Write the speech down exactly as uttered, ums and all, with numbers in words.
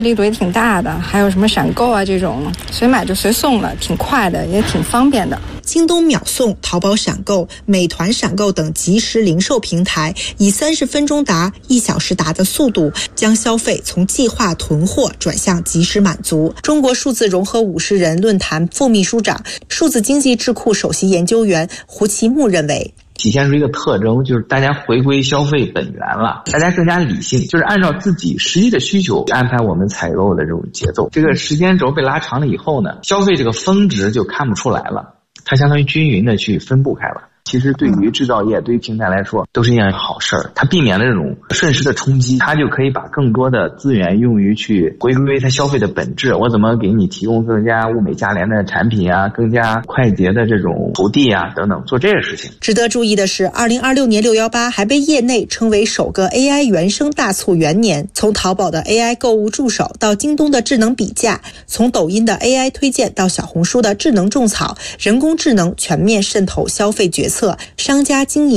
力度也挺大的，还有什么闪购啊这种，随买就随送了，挺快的，也挺方便的。 京东秒送、淘宝闪购、美团闪购等即时零售平台，以三十分钟达、一小时达的速度，将消费从计划囤货转向即时满足。中国数字融合五十人论坛副秘书长、数字经济智库首席研究员胡其木认为， 体现出一个特征，就是大家回归消费本源了，大家更加理性，就是按照自己实际的需求安排我们采购的这种节奏。这个时间轴被拉长了以后呢，消费这个峰值就看不出来了，它相当于均匀的去分布开了。其实对于制造业、对于平台来说都是一件好事儿，它避免了这种瞬时的冲击，它就可以把更多的资源用于去回归它消费的本质。我怎么给你提供更加物美价廉的产品啊，更加快捷的这种投递啊等等，做这个事情。 值得注意的是，二零二六年六一八还被业内称为首个 A I 原生大促元年。从淘宝的 A I 购物助手到京东的智能比价，从抖音的 A I 推荐到小红书的智能种草，人工智能全面渗透消费决策，商家经营